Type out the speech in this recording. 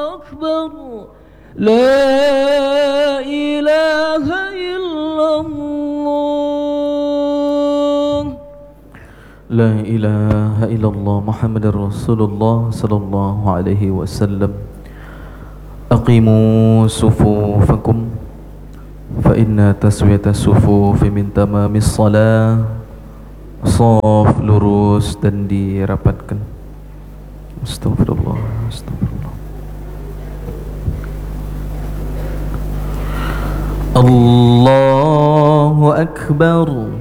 أكبر لا إله إلا الله لا إله إلا الله محمد رسول الله صلى الله عليه وسلم أقيموا صفوفكم فإن تسوية الصفوف من تمام الصلاة. Shaf lurus dan dirapatkan. Astagfirullah, astagfirullah. Allahu Akbar.